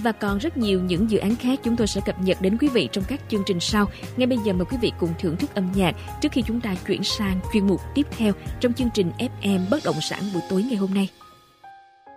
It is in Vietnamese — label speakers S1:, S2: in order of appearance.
S1: Và còn rất nhiều những dự án khác chúng tôi sẽ cập nhật đến quý vị trong các chương trình sau. Ngay bây giờ mời quý vị cùng thưởng thức âm nhạc trước khi chúng ta chuyển sang chuyên mục tiếp theo trong chương trình FM Bất động sản buổi tối ngày hôm nay.